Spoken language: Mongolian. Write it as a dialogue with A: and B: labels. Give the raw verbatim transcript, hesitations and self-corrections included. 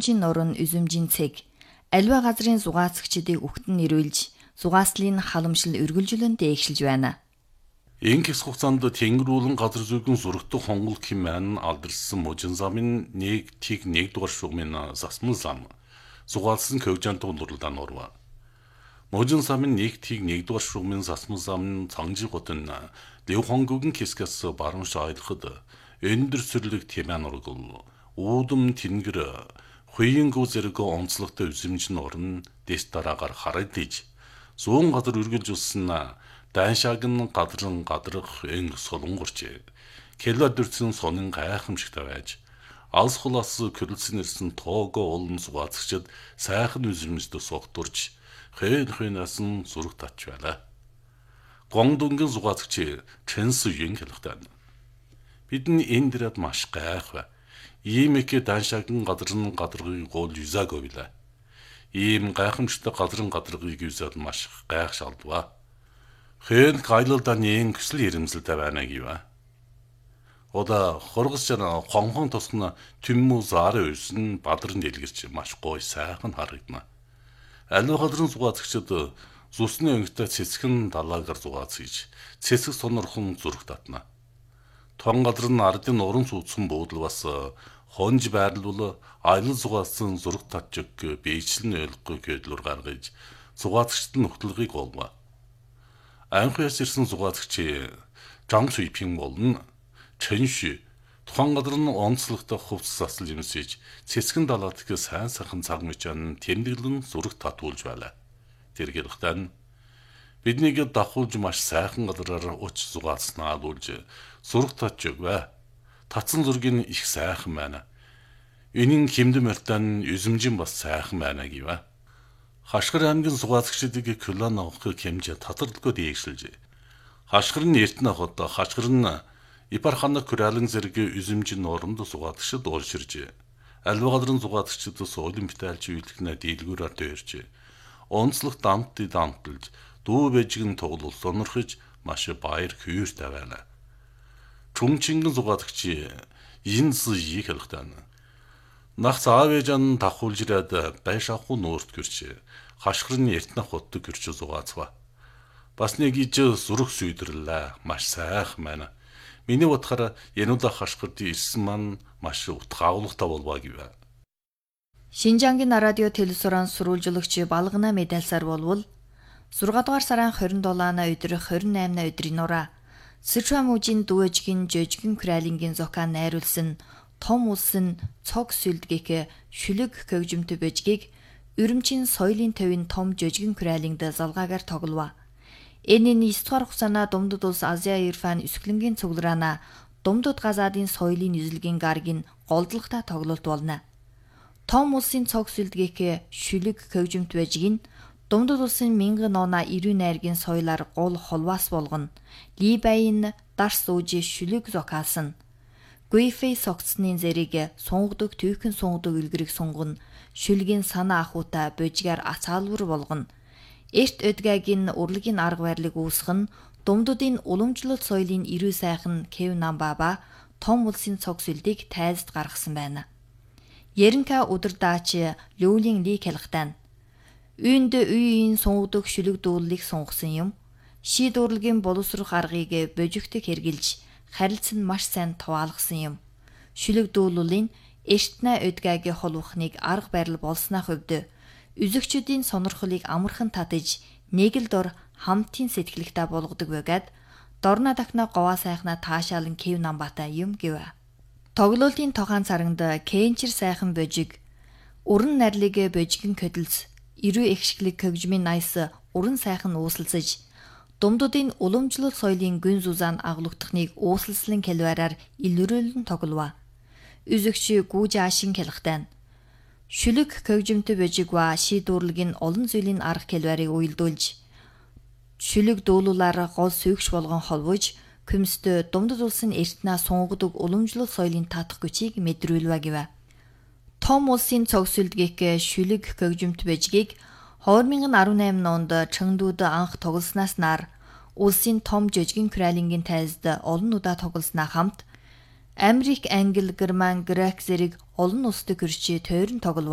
A: үзэмжийн нуран үзэмжийн цэг аливаа газрын зугаацагчдыг өгтөн нэрвэлж зугааслын халамжлал үргэлжлэн дээгшилж байна.
B: Энэ хэсэг хугацаанд Тэнгэрүүлэн газар зүйн зурагтаг хонгол хэмээн алдарсан мужин замын нэг тиг нэгдүгээр шугамын засмал зам зугаалсан көвжантун дурлалаа нурва. Мужин замын нэг тиг нэгдүгээр шугамын засмал зам цангжи готын Лев хонгогийн хэсгээс баруунш ойлгоход өндөр сүрлэг тэмээн ургал уудам тэнгэр хуйнгүү зэрэг онцлогтой үзэмжин орн дэс дараагаар харагдаж зүүн газар үргэлжүүлсэн дайшааг нь гадран гадрах эн солонгорч келла дөрцөн сонин гайхамшигтай байж алс хулаас körөлсөн ирсэн тоого улам зугаацагчид сайхан үзэмжтэй согтурч хэн хэнээс нь зураг татж байлаа. Гонгдонгийн зугаацагч Чэнс Юн хэлэхдээ бидний энэ дэрэд маш гайхав. Ийм их дайшаагийн гадран гадрыг гол юзааговила. Ийм гайхамшигтай гадран гадрыг юзаад маш гайх шалдваа. Хэн гайлалдаа нэг хүсэл хэрэмсэлтэй байна гэв. Ода хоргосчана хонхон тосгоно түммүү заарын үйсэн бадран дэлгэрч маш гоё сайхан харагдана. Аливаа газрын зугаацагчид зүсний өнгөтэй цэцгэн далаагаар зугаацгийж цэцэг сонорхон зүрх татна. Тон газар нь ардын уран суудсан буудал бас хонж байрлуул аялал зугаалсан зүрх татж бийчлэн ойлгохгүй гэдлүр гаргаж зугаацагчд нь нөхтлөгийг олгоо. Анхаас ирсэн зугаацагч Жан Суйпин болон Чэнши тухайн газар нь онцлогтой хувцас засал юмсэж цэцгэн далаад гэх сайн сайхан цаг мөчөн тэмдэглэн зүрх татуулж байлаа. Тэр гэрхтэн биднийг давхуулж маш сайхан газараар уч зугаалснаа луулж зүрх татж өгвэ. Татсан зургийн их сайхан байна. Энийн хэмдэм мөртөн үзэмжин бас сайхан байна гэв. Хашгир аймгийн зугаацагчдыг колон авахыг хэмжээ татварлгүй дээгшилж. Хашгир нь эртнэ хот хашгир нь Ипарханах Куралын зэрэг үзэмжин оронд зугаацагчд уурширж. Аливаа газрын зугаацагчдаас олимпиадч үйлхнэ дийлгүүрээр дээрж. Онцлог дамт дамталж дүү бэжгэн тоглол сонирхож маш баяр хөөртэй байна. Чүнчингэн зугаацагч Инс Ийг хэлэхдээ нах цаавэжан тахуулжраад байшаахгүй нуурт гэрч хашгир нь эртнэ хотд гэрч зугаацва. Бас нэг иж зүрх сүйдэрлээ маш сайхан байна. Миний бодохоор янууда хашгирд ирсэн маань маш утгаагуулгатай болваа гэв.
A: Шинжангийн радио телевизорын сурвалжлагч Балгана медальсаар болвол сурга дугаар сарын хорин долоона өдрөх хорин наймна өдрийн нураа Сычуан мужийн дүүжгийн жижигэн кралингийн зокан найруулсан том улсын цог сүлдгийх шүлэг көгжимтэй бэжгийг Үрэмчийн соёлын төвийн том жижигэн кралингд залгаагаар тоглова. Энэ нь эсдгээр хугацаана Думдуд улс Азия Ирфан өсгөлнгийн цуглараана Думдуд газаадын соёлын эзлэгийн гаргийн голдлогтой тоглолт болно. Том улсын цог сүлдгийх шүлэг көгжимт бэжгийг Думдуд улсын мянган оноо эрүүн найргийн соёлоор гол холваас болгоно. Либайн дарс ууж шүлэг зокаасан. Гуйфэй согцсны зэрэг сунгадаг түйхэн сунгадаг үлгэрийг сунгана. Шүлгийн санаа ахуйтай божгаар ацаалбар болгоно. Эрт өдгаагийн урлагийн арга барилыг үүсгэн Думдуудын уламжлалт соёлын эрүү сайхан Кев Намбаба том улсын цог сүлдийг тайлд гаргасан байна. Яринка удирдаач Лёулин Ли хэлэхдээ үйнд үеийн сунгадаг шүлэг дуулыг сунгасан юм. Шид урлагийн боловсрох аргыг божигтэг хэрглэж харилцан маш сайн туваалгасан юм. Шүлэг дуулуулын эртнэ өдгаагийн холбохныг арга барил болсны хувьд үзэгчдийн сонирхлыг амархан татаж нэг л дор хамтын сэтгэлгтэй болгодог байгаад дорна дахна говаа сайхна таашаалан Кев Намбатай юм гэв. Тоглолтын тогаан царагнд Кенчер сайхан божиг уран найрлыг божигэн хөдөлс эрүү ихшглэг көгжмийн найс уран сайхан ууслалцаж Думдуудын уламжлалт соёлын гүн зузаан агуулгадахныг ууслалслан кэлвараар илрүүлэн тоглова. Үзэгч Гүүж Ашин хэлэхдээ шүлэг көгжимтэй божигва шид урлагийн олон зүйлийн арга кэлварыг уялдуулж шүлэг дуулуулаар гол сүйгч болгон холбож күмстэй Думдуд улсын эртнэ сунгадаг уламжлалт соёлын татах хүчийг мэдрүүлвэ гэв. Том улсын цог сүлдгийх шүлэг көгжимт божгийг two thousand eighteen онд Чэнгдуд анх тоглоснаас нар улсын том жижигэн кралингийн тайлд олон удаа тоглосноо хамт Америк, Англи, Герман, Грек зэрэг олон улсад гэрч тойрон тоглов.